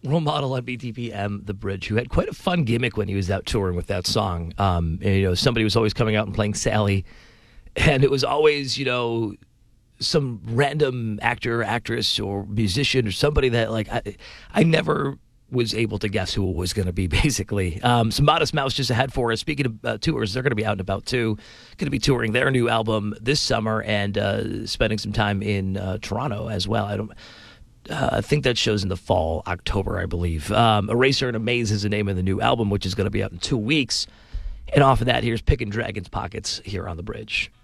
role model on BTPM, The Bridge, who had quite a fun gimmick when he was out touring with that song. And, somebody was always coming out and playing Sally, and it was always, some random actor, actress, or musician, or somebody that I never was able to guess who it was going to be, basically. Some Modest Mouse just ahead for us. Speaking of tours, they're going to be out and about, too. Going to be touring their new album this summer and spending some time in Toronto as well. I think that shows in the fall, October, I believe. Eraser and Amaze is the name of the new album, which is going to be out in 2 weeks. And off of that, here's Pickin' Dragon's Pockets here on The Bridge.